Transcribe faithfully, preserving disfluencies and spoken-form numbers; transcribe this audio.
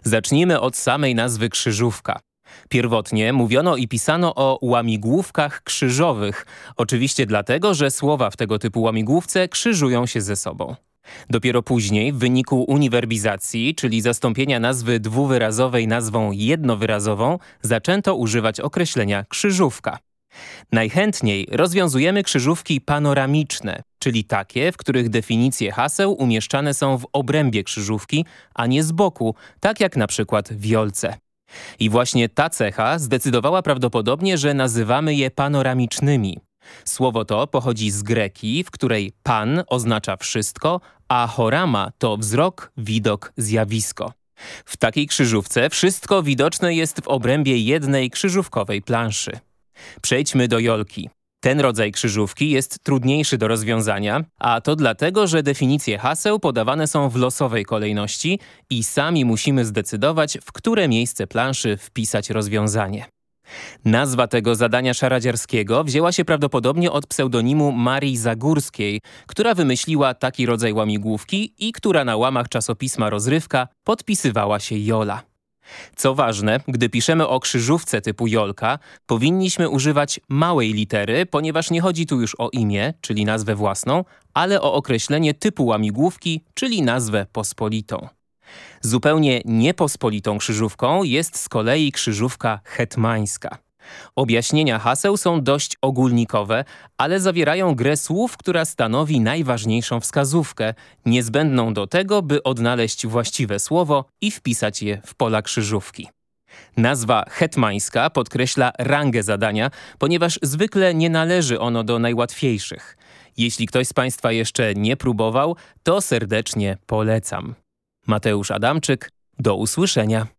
Zacznijmy od samej nazwy krzyżówka. Pierwotnie mówiono i pisano o łamigłówkach krzyżowych, oczywiście dlatego, że słowa w tego typu łamigłówce krzyżują się ze sobą. Dopiero później, w wyniku uniwerbizacji, czyli zastąpienia nazwy dwuwyrazowej nazwą jednowyrazową, zaczęto używać określenia krzyżówka. Najchętniej rozwiązujemy krzyżówki panoramiczne, czyli takie, w których definicje haseł umieszczane są w obrębie krzyżówki, a nie z boku, tak jak na przykład w Jolce. I właśnie ta cecha zdecydowała prawdopodobnie, że nazywamy je panoramicznymi. Słowo to pochodzi z greki, w której pan oznacza wszystko, a horama to wzrok, widok, zjawisko. W takiej krzyżówce wszystko widoczne jest w obrębie jednej krzyżówkowej planszy. Przejdźmy do Jolki. Ten rodzaj krzyżówki jest trudniejszy do rozwiązania, a to dlatego, że definicje haseł podawane są w losowej kolejności i sami musimy zdecydować, w które miejsce planszy wpisać rozwiązanie. Nazwa tego zadania szaradziarskiego wzięła się prawdopodobnie od pseudonimu Marii Zagórskiej, która wymyśliła taki rodzaj łamigłówki i która na łamach czasopisma Rozrywka podpisywała się Jola. Co ważne, gdy piszemy o krzyżówce typu Jolka, powinniśmy używać małej litery, ponieważ nie chodzi tu już o imię, czyli nazwę własną, ale o określenie typu łamigłówki, czyli nazwę pospolitą. Zupełnie niepospolitą krzyżówką jest z kolei krzyżówka hetmańska. Objaśnienia haseł są dość ogólnikowe, ale zawierają grę słów, która stanowi najważniejszą wskazówkę, niezbędną do tego, by odnaleźć właściwe słowo i wpisać je w pola krzyżówki. Nazwa hetmańska podkreśla rangę zadania, ponieważ zwykle nie należy ono do najłatwiejszych. Jeśli ktoś z Państwa jeszcze nie próbował, to serdecznie polecam. Mateusz Adamczyk, do usłyszenia.